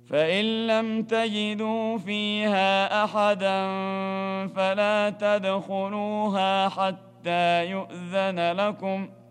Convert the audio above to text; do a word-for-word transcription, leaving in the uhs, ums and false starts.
فإن لم تجدوا فيها أحدا فلا تدخلوها حتى يؤذن لكم